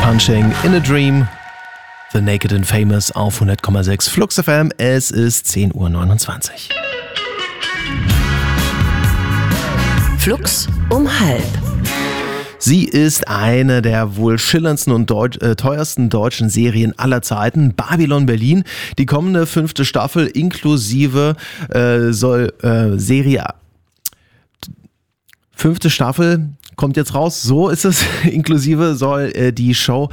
Punching in a Dream, The Naked and Famous auf 100,6 Flux FM. Es ist 10:29 Uhr. Flux um halb. Sie ist eine der wohl schillerndsten und teuersten deutschen Serien aller Zeiten, Babylon Berlin. Die kommende 5. Staffel inklusive Serie. 5. Staffel kommt jetzt raus, so ist es. Inklusive soll die Show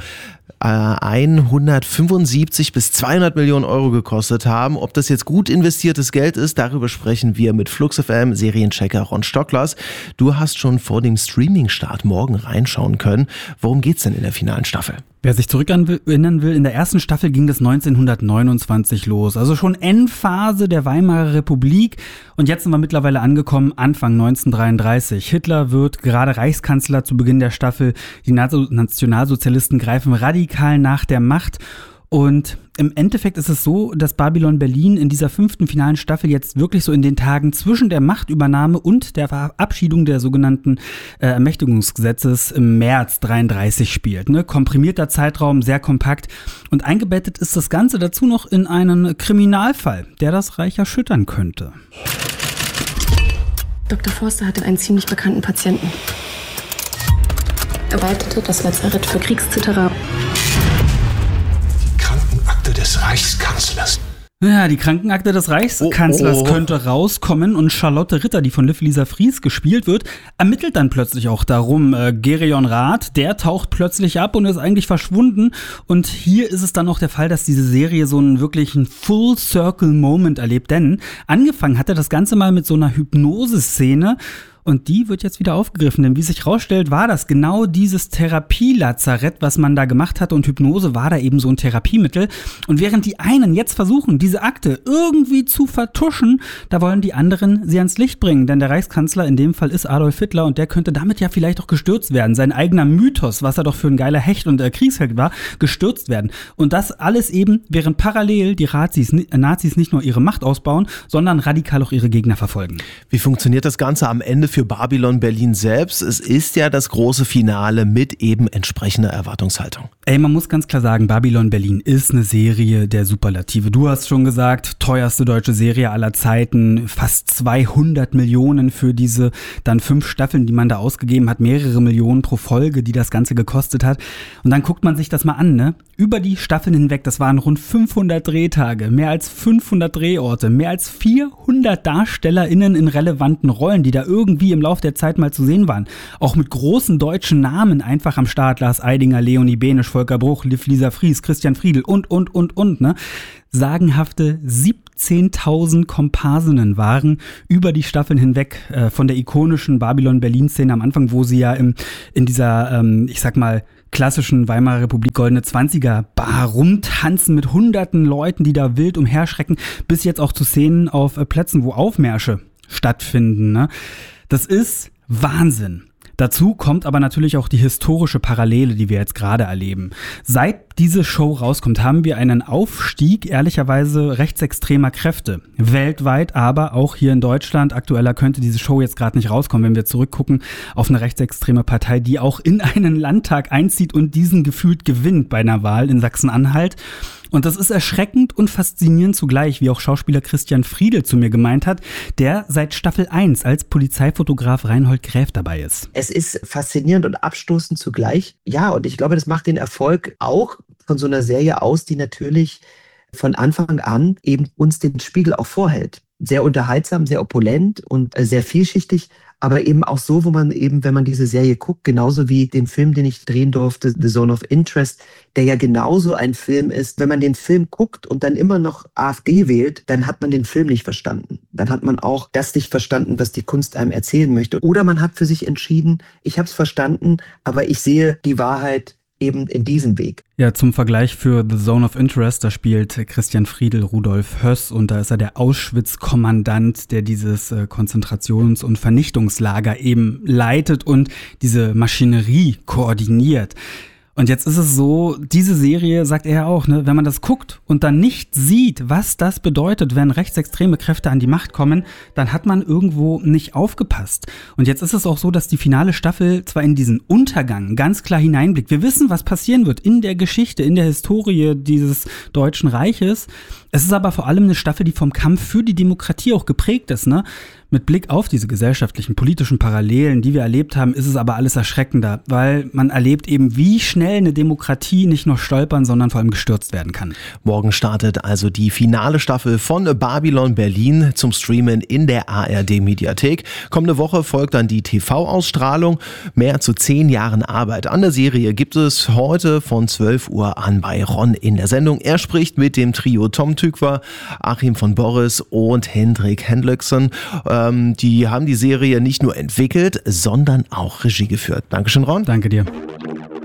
175 bis 200 Millionen Euro gekostet haben. Ob das jetzt gut investiertes Geld ist, darüber sprechen wir mit Flux FM Serienchecker Ron Stocklers. Du hast schon vor dem Streaming-Start morgen reinschauen können. Worum geht's denn in der finalen Staffel? Wer sich zurückerinnern will, in der ersten Staffel ging das 1929 los. Also schon Endphase der Weimarer Republik. Und jetzt sind wir mittlerweile angekommen, Anfang 1933. Hitler wird gerade Reichskanzler zu Beginn der Staffel. Die Nationalsozialisten greifen radikal nach der Macht. Und im Endeffekt ist es so, dass Babylon Berlin in dieser 5. finalen Staffel jetzt wirklich so in den Tagen zwischen der Machtübernahme und der Verabschiedung der sogenannten Ermächtigungsgesetzes im März 33 spielt. Ne? Komprimierter Zeitraum, sehr kompakt. Und eingebettet ist das Ganze dazu noch in einen Kriminalfall, der das Reich erschüttern könnte. Dr. Forster hatte einen ziemlich bekannten Patienten. Er leitete das Lazarett für Kriegszitterer. Des Reichskanzlers. Ja, die Krankenakte des Reichskanzlers könnte rauskommen und Charlotte Ritter, die von Liv-Lisa Fries gespielt wird, ermittelt dann plötzlich auch darum. Gereon Rath, der taucht plötzlich ab und ist eigentlich verschwunden. Und hier ist es dann auch der Fall, dass diese Serie so einen wirklichen Full-Circle-Moment erlebt. Denn angefangen hat er das Ganze mal mit so einer Hypnose-Szene. Und die wird jetzt wieder aufgegriffen, denn wie sich rausstellt, war das genau dieses Therapielazarett, was man da gemacht hatte, und Hypnose war da eben so ein Therapiemittel. Und während die einen jetzt versuchen, diese Akte irgendwie zu vertuschen, da wollen die anderen sie ans Licht bringen, denn der Reichskanzler in dem Fall ist Adolf Hitler und der könnte damit ja vielleicht auch gestürzt werden. Sein eigener Mythos, was er doch für ein geiler Hecht und Kriegsheld war, gestürzt werden. Und das alles eben, während parallel die Nazis nicht nur ihre Macht ausbauen, sondern radikal auch ihre Gegner verfolgen. Wie funktioniert das Ganze am Ende für Babylon Berlin selbst? Es ist ja das große Finale mit eben entsprechender Erwartungshaltung. Man muss ganz klar sagen, Babylon Berlin ist eine Serie der Superlative. Du hast schon gesagt, teuerste deutsche Serie aller Zeiten, fast 200 Millionen für diese dann 5 Staffeln, die man da ausgegeben hat, mehrere Millionen pro Folge, die das Ganze gekostet hat. Und dann guckt man sich das mal an, ne? Über die Staffeln hinweg, das waren rund 500 Drehtage, mehr als 500 Drehorte, mehr als 400 DarstellerInnen in relevanten Rollen, die da irgendwie im Laufe der Zeit mal zu sehen waren. Auch mit großen deutschen Namen einfach am Start. Lars Eidinger, Leonie Benisch, Volker Bruch, Liv-Lisa Fries, Christian Friedl und, ne? Sagenhafte 17.000 Komparsinnen waren über die Staffeln hinweg von der ikonischen Babylon-Berlin-Szene am Anfang, wo sie ja in dieser, ich sag mal, klassischen Weimarer Republik Goldene 20er Bar rumtanzen mit hunderten Leuten, die da wild umherschrecken, bis jetzt auch zu Szenen auf Plätzen, wo Aufmärsche stattfinden. Ne? Das ist Wahnsinn. Dazu kommt aber natürlich auch die historische Parallele, die wir jetzt gerade erleben. Seit diese Show rauskommt, haben wir einen Aufstieg, ehrlicherweise rechtsextremer Kräfte. Weltweit, aber auch hier in Deutschland. Aktueller könnte diese Show jetzt gerade nicht rauskommen, wenn wir zurückgucken auf eine rechtsextreme Partei, die auch in einen Landtag einzieht und diesen gefühlt gewinnt bei einer Wahl in Sachsen-Anhalt. Und das ist erschreckend und faszinierend zugleich, wie auch Schauspieler Christian Friedl zu mir gemeint hat, der seit Staffel 1 als Polizeifotograf Reinhold Gräf dabei ist. Es ist faszinierend und abstoßend zugleich. Ja, und ich glaube, das macht den Erfolg auch von so einer Serie aus, die natürlich von Anfang an eben uns den Spiegel auch vorhält. Sehr unterhaltsam, sehr opulent und sehr vielschichtig, aber eben auch so, wo man eben, wenn man diese Serie guckt, genauso wie den Film, den ich drehen durfte, The Zone of Interest, der ja genauso ein Film ist. Wenn man den Film guckt und dann immer noch AfD wählt, dann hat man den Film nicht verstanden. Dann hat man auch das nicht verstanden, was die Kunst einem erzählen möchte. Oder man hat für sich entschieden, ich habe es verstanden, aber ich sehe die Wahrheit eben in diesem Weg. Ja, zum Vergleich für The Zone of Interest, da spielt Christian Friedl Rudolf Höss und da ist er der Auschwitz-Kommandant, der dieses Konzentrations- und Vernichtungslager eben leitet und diese Maschinerie koordiniert. Und jetzt ist es so, diese Serie, sagt er ja auch, ne, wenn man das guckt und dann nicht sieht, was das bedeutet, wenn rechtsextreme Kräfte an die Macht kommen, dann hat man irgendwo nicht aufgepasst. Und jetzt ist es auch so, dass die finale Staffel zwar in diesen Untergang ganz klar hineinblickt. Wir wissen, was passieren wird in der Geschichte, in der Historie dieses Deutschen Reiches. Es ist aber vor allem eine Staffel, die vom Kampf für die Demokratie auch geprägt ist, ne? Mit Blick auf diese gesellschaftlichen, politischen Parallelen, die wir erlebt haben, ist es aber alles erschreckender, weil man erlebt eben, wie schnell eine Demokratie nicht nur stolpern, sondern vor allem gestürzt werden kann. Morgen startet also die finale Staffel von Babylon Berlin zum Streamen in der ARD-Mediathek. Kommende Woche folgt dann die TV-Ausstrahlung. Mehr zu 10 Jahren Arbeit an der Serie gibt es heute von 12 Uhr an bei Ron in der Sendung. Er spricht mit dem Trio Tom Tykwer, Achim von Boris und Hendrik Hendrickson. Die haben die Serie nicht nur entwickelt, sondern auch Regie geführt. Dankeschön, Ron. Danke dir.